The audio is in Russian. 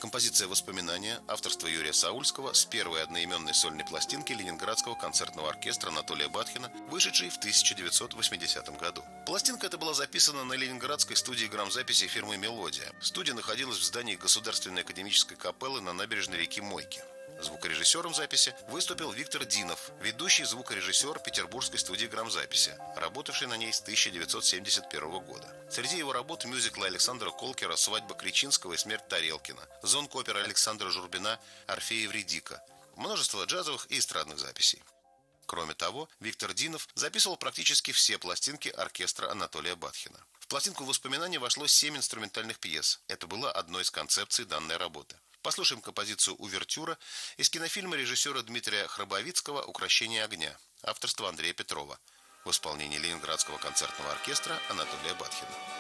Композиция «Воспоминания» авторства Юрия Саульского с первой одноименной сольной пластинки Ленинградского концертного оркестра Анатолия Батхина, вышедшей в 1980 году. Пластинка эта была записана на ленинградской студии грамзаписи фирмы «Мелодия». Студия находилась в здании Государственной академической капеллы на набережной реки Мойки. Звукорежиссером записи выступил Виктор Динов, ведущий звукорежиссер петербургской студии грамзаписи, работавший на ней с 1971 года. Среди его работ мюзиклы Александра Колкера «Свадьба Кричинского» и «Смерть Тарелкина», зонг-опера Александра Журбина «Орфей Эвридика», множество джазовых и эстрадных записей. Кроме того, Виктор Динов записывал практически все пластинки оркестра Анатолия Батхина. В пластинку «Воспоминаний» вошло 7 инструментальных пьес. Это было одной из концепций данной работы. Послушаем композицию «Увертюра» из кинофильма режиссера Дмитрия Храбовицкого «Укрощение огня», авторства Андрея Петрова, в исполнении Ленинградского концертного оркестра Анатолия Батхина.